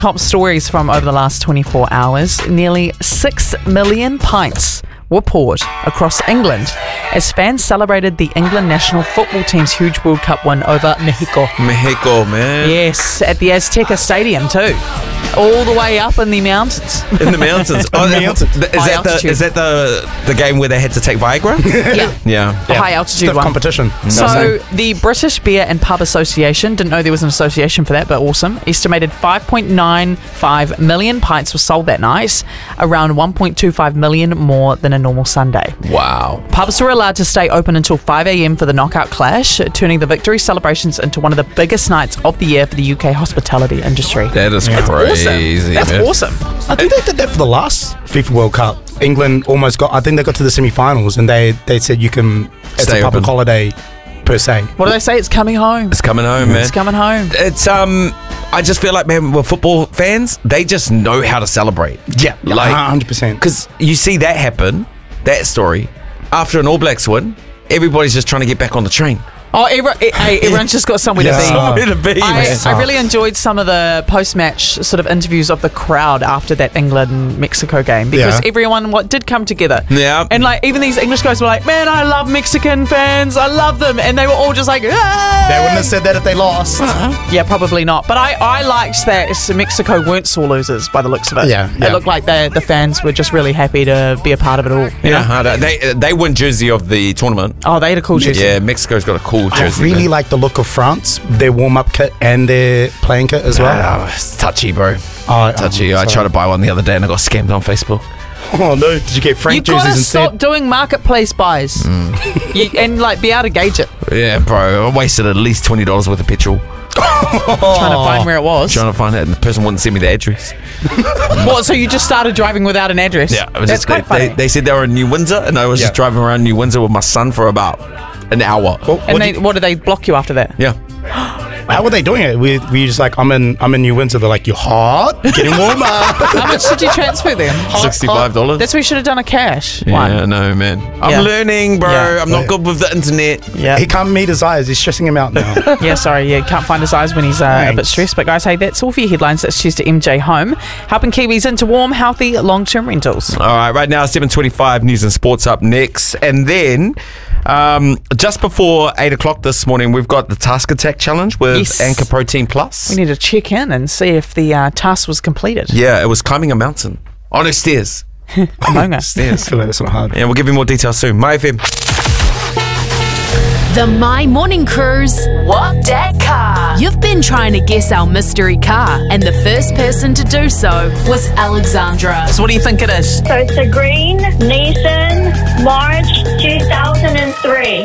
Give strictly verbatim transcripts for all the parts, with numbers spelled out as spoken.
Top stories from over the last twenty-four hours. Nearly six million pints were poured across England as fans celebrated the England national football team's huge World Cup win over Mexico. Mexico, man. Yes, at the Azteca Stadium too. All the way up in the mountains. In the mountains. Oh, the mountains. Is that, the, is that the the game where they had to take Viagra? Yeah. Yeah. The high altitude Stiff one. competition. So the British Beer and Pub Association, didn't know there was an association for that, but awesome, estimated five point nine five million pints were sold that night, around one point two five million more than a normal Sunday. Wow. Pubs were allowed to stay open until five a.m. for the knockout clash, turning the victory celebrations into one of the biggest nights of the year for the U K hospitality industry. That is That's crazy. awesome. That's man. awesome. I think they did that for the last FIFA World Cup. England almost got, I think they got to the semi-finals and they, they said you can, it's Stay a public open. holiday per se. What do they say? It's coming home. It's coming home, man. It's coming home. It's um I just feel like, man, with football fans, they just know how to celebrate. Yeah, Like- one hundred percent. Because you see that happen, that story, after an All Blacks win, everybody's just trying to get back on the train. Oh, everyone, hey, everyone's just got somewhere Yeah. to be. Somewhere to be, I, man. I really enjoyed some of the post-match sort of interviews of the crowd after that England-Mexico game because Yeah. everyone what did come together. Yeah. And like even these English guys were like, man, I love Mexican fans. I love them. And they were all just like, ah! They wouldn't have said that if they lost. Yeah, probably not. But I, I liked that Mexico weren't sore losers by the looks of it. Yeah, It yeah. looked like the, the fans were just really happy to be a part of it all. you know? Yeah, I don't- they they win jersey of the tournament. Oh, they had a cool jersey. Yeah, Mexico's got a cool I jersey. really man. like the look of France, their warm-up kit and their playing kit as well. Oh, it's touchy, bro. Oh, Touchy. oh, I sorry. tried to buy one the other day and I got scammed on Facebook. Oh no, did you get Frank You jerseys gotta instead? stop doing marketplace buys Mm. you, and like be able to gauge it. Yeah, bro. I wasted at least twenty dollars worth of petrol Trying to find where it was. trying to find it, and the person wouldn't send me the address. What? So you just started driving without an address? Yeah, it was That's just, quite they, funny. they, they said they were in New Windsor, and I was Yeah. just driving around New Windsor with my son for about an hour. Well, and what, they, do what did they block you after that? Yeah. you- how were they doing it? We we just like I'm in I'm in New Windsor. They're like, you're hot, getting warmer. How much did you transfer them? sixty-five dollars. That's where you should have done a cash Yeah, one. no, man. I'm Yeah. learning, bro. Yeah. I'm not good with the internet. Yeah. He can't meet his eyes. He's stressing him out now. Yeah, sorry, yeah, can't find his eyes when he's uh, a bit Thanks. stressed. But guys, hey, that's all for your headlines. That's Tuesday M J Home, helping Kiwis into warm, healthy, long-term rentals. All right, right now, seven twenty-five, news and sports up next. And then, um, just before eight o'clock this morning, we've got the Task Attack Challenge with Yes. Anchor Protein Plus. We need to check in and see if the uh, task was completed. Yeah, it was climbing a mountain. On her stairs. Among us. I feel like that's not hard. Yeah, we'll give you more details soon. My F M. The My Morning Crew's What Dat Car? You've been trying to guess our mystery car, and the first person to do so was Alexandra. So what do you think it is? So it's a green Nissan March two thousand three.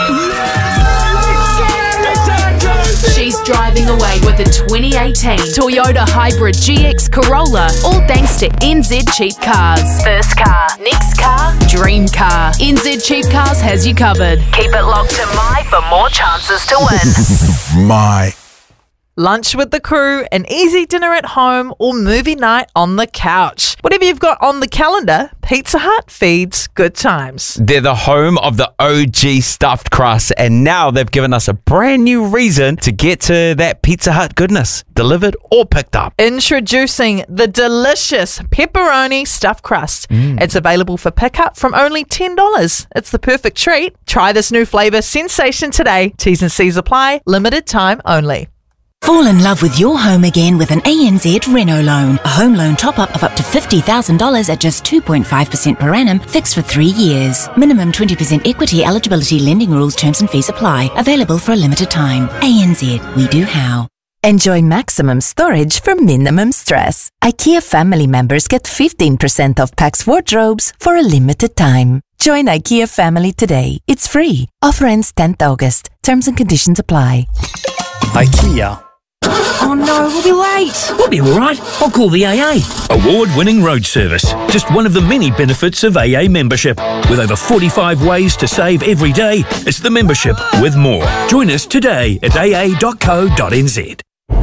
She's driving away with a twenty eighteen Toyota Hybrid G X Corolla, all thanks to N Z Cheap Cars. First car, next car, dream car. N Z Cheap Cars has you covered. Keep it locked to My for more chances to win. My. Lunch with the crew, an easy dinner at home, or movie night on the couch. Whatever you've got on the calendar, Pizza Hut feeds good times. They're the home of the O G stuffed crust, and now they've given us a brand new reason to get to that Pizza Hut goodness, delivered or picked up. Introducing the delicious pepperoni stuffed crust. It's available for pickup from only ten dollars. It's the perfect treat. Try this new flavour sensation today. T's and C's apply. Limited time only. Fall in love with your home again with an A N Z Reno loan. A home loan top-up of up to fifty thousand dollars at just two point five percent per annum, fixed for three years. Minimum twenty percent equity eligibility lending rules, terms and fees apply. Available for a limited time. A N Z, we do how. Enjoy maximum storage for minimum stress. IKEA family members get fifteen percent off PAX wardrobes for a limited time. Join IKEA family today. It's free. Offer ends tenth August. Terms and conditions apply. IKEA. Oh no, we'll be late. We'll be all right. I'll call the A A. Award-winning road service. Just one of the many benefits of A A membership. With over forty-five ways to save every day, it's the membership with more. Join us today at a a dot co dot n z.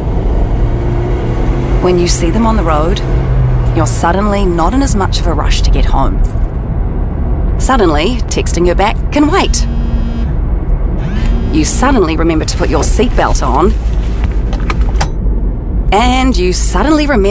When you see them on the road, you're suddenly not in as much of a rush to get home. Suddenly, texting her back can wait. You suddenly remember to put your seatbelt on, and you suddenly remember